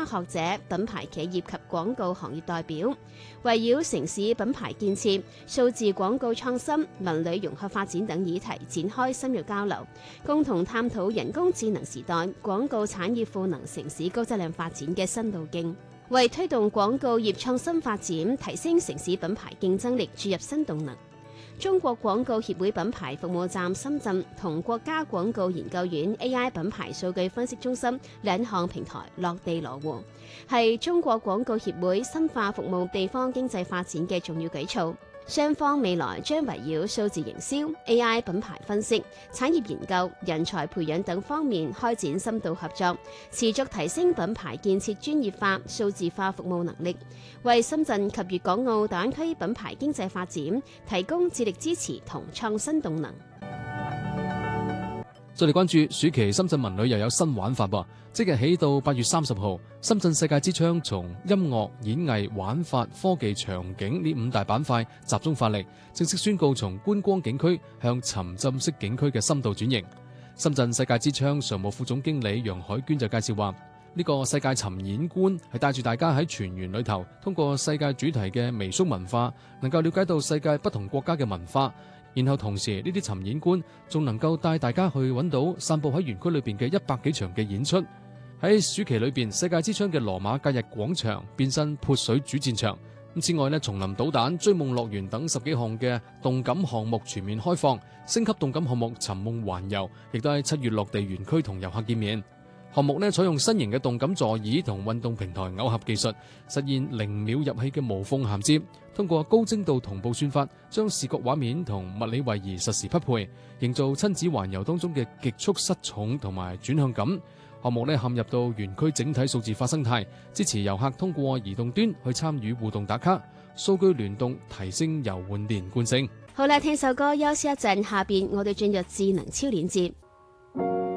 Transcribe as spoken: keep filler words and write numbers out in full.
家學者、品牌企業及廣告行業代表，圍繞城市品牌建設、數字廣告創新、文旅融合發展等議題展開深入交流，共同探討人工智能時代廣告產業賦能城市高質量發展嘅新路徑，為推動廣告業創新發展、提升城市品牌競爭力注入新動能。中國廣告協會品牌服務站深圳同國家廣告研究院 A I 品牌數據分析中心兩項平台落地羅湖，係中國廣告協會深化服務地方經濟發展嘅重要舉措。雙方未來將圍繞數字營銷、A I 品牌分析、產業研究、人才培養等方面開展深度合作，持續提升品牌建設專業化、數字化服務能力，為深圳及粵港澳大灣區品牌經濟發展提供致力支持同創新動能。 再嚟關注暑期深圳文旅又有新玩法噃，即日起到八月三十號，深圳世界之窗從音樂、演藝、玩法、科技、場景呢五大板塊集中發力，正式宣告從觀光景區向沉浸式景區嘅深度轉型。深圳世界之窗常務副總經理楊海娟就介紹話，呢個世界尋演觀係帶住大家喺全園裏頭，通過世界主題嘅微縮文化，能夠了解到世界不同國家嘅文化。然後同時呢啲尋演觀仲能夠帶大家去揾到散佈喺園區裏邊嘅一百幾場嘅演出。喺暑期裏邊，世界之窗嘅羅馬假日廣場變身潑水主戰場。咁此外呢，叢林導彈、追夢樂園等十幾項嘅動感項目全面開放，升級動感項目尋夢環遊亦都喺七月落地園區同遊客見面。項目呢採用新型嘅動感座椅同運動平台耦合技術，實現零秒入戲嘅無縫銜接。通過高精度同步算法，將視覺畫面同物理位移實時匹配，營造親子環遊當中嘅極速失重同埋轉向感。項目呢陷入到園區整體數字化生態，支持遊客通過移動端去參與互動打卡，數據聯動提升遊玩連貫性。 好啦，聽首歌休息一陣，下邊我哋進入智能超鏈接。